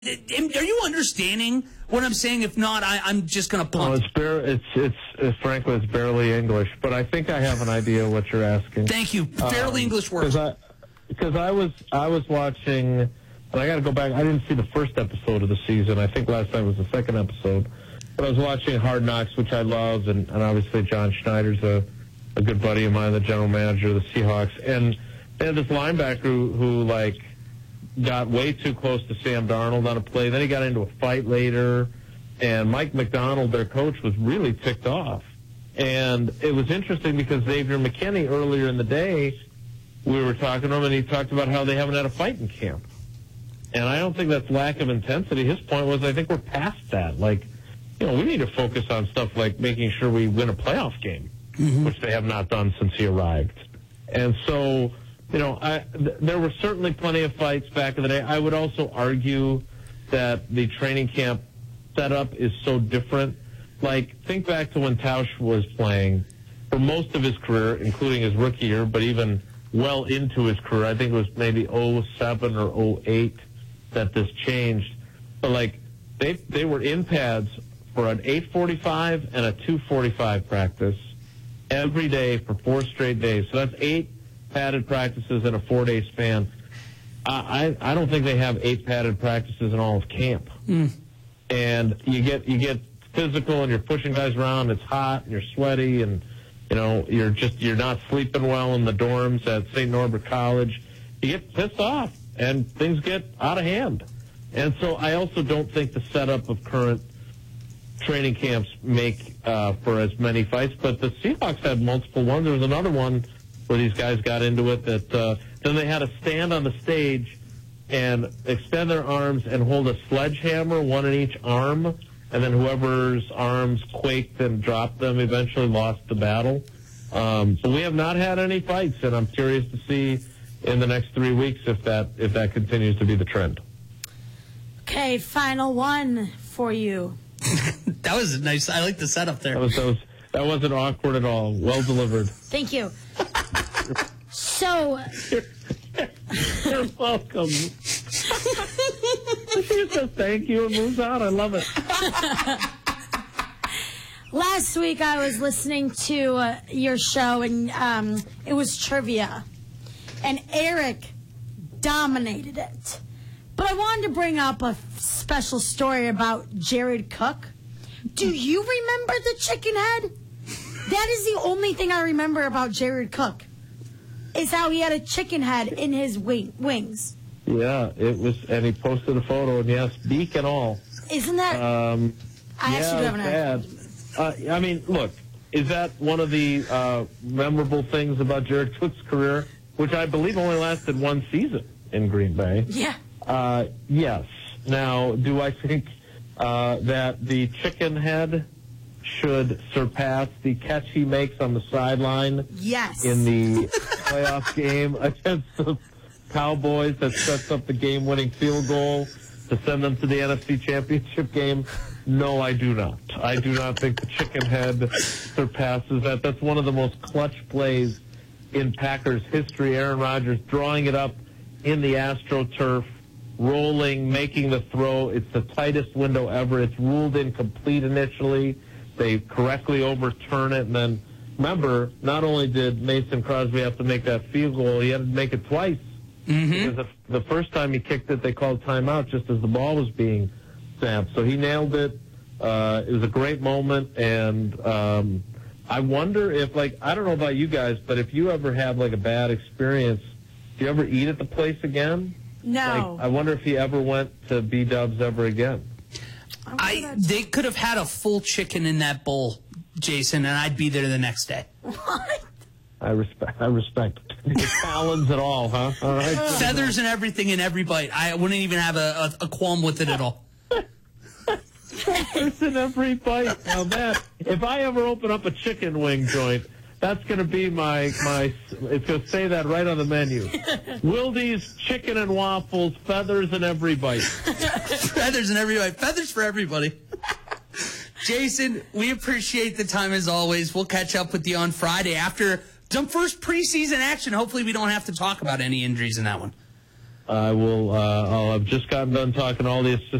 Are you understanding what I'm saying? If not, I'm just going to punt. No, frankly, it's barely English, but I think I have an idea what you're asking. Thank you. Barely English words. Because I was watching, and I got to go back. I didn't see the first episode of the season. I think last night was the second episode. But I was watching Hard Knocks, which I love, and obviously John Schneider's a good buddy of mine, the general manager of the Seahawks. And they had this linebacker who got way too close to Sam Darnold on a play. Then he got into a fight later, and Mike McDonald, their coach, was really ticked off. And it was interesting because Xavier McKinney, earlier in the day, we were talking to him, and he talked about how they haven't had a fight in camp. And I don't think that's lack of intensity. His point was, I think we're past that. We need to focus on stuff like making sure we win a playoff game, which they have not done since he arrived. And so, there were certainly plenty of fights back in the day. I would also argue that the training camp setup is so different. Think back to when Tausch was playing for most of his career, including his rookie year, but even well into his career. I think it was maybe 07 or 08 that this changed. But, they were in pads for an 8:45 and a 2:45 practice every day for 4 straight days. So that's 8 padded practices in a 4-day span. I don't think they have 8 padded practices in all of camp. And you get physical, and you're pushing guys around. It's hot, and you're sweaty, and you're not sleeping well in the dorms at St. Norbert College. You get pissed off, and things get out of hand. And so I also don't think the setup of current training camps make for as many fights. But the Seahawks had multiple ones. There was another one where these guys got into it that then they had to stand on the stage and extend their arms and hold a sledgehammer, one in each arm, and then whoever's arms quaked and dropped them eventually lost the battle. So we have not had any fights, and I'm curious to see in the next 3 weeks if that continues to be the trend. Okay, final one for you. That was nice. I like the setup there. That wasn't awkward at all. Well delivered. Thank you. So... You're welcome. She says thank you and moves on. I love it. Last week I was listening to your show, and it was trivia. And Eric dominated it. But I wanted to bring up a special story about Jared Cook. Do you remember the chicken head? That is the only thing I remember about Jared Cook, is how he had a chicken head in his wings. Yeah, it was, and he posted a photo, and yes, beak and all. Isn't that? I actually do have an idea. I mean, look, is that one of the memorable things about Jared Cook's career, which I believe only lasted 1 season in Green Bay? Yeah. Yes. Now, do I think that the chicken head should surpass the catch he makes on the sideline? Yes. In the playoff game against the Cowboys that sets up the game-winning field goal to send them to the NFC Championship game? No, I do not. I do not think the chicken head surpasses that. That's one of the most clutch plays in Packers history. Aaron Rodgers drawing it up in the AstroTurf, rolling, making the throw. It's the tightest window ever. It's ruled incomplete initially. They correctly overturn it. And then, remember, not only did Mason Crosby have to make that field goal, he had to make it twice. Because the first time he kicked it, they called timeout just as the ball was being snapped. So he nailed it. It was a great moment. And I wonder if, I don't know about you guys, but if you ever have, a bad experience, do you ever eat at the place again? No. I wonder if he ever went to B-Dubs ever again. They could have had a full chicken in that bowl, Jason, and I'd be there the next day. What? I respect your talons at all, huh? All right. Feathers and everything in every bite. I wouldn't even have a qualm with it at all. Feathers in every bite. Now that, if I ever open up a chicken wing joint, that's going to be my, it's going to say that right on the menu. Wildy's Chicken and Waffles, feathers in every bite. Feathers in every bite. Feathers for everybody. Jason, we appreciate the time as always. We'll catch up with you on Friday after some first preseason action. Hopefully we don't have to talk about any injuries in that one. I will. I've just gotten done talking to all the assistants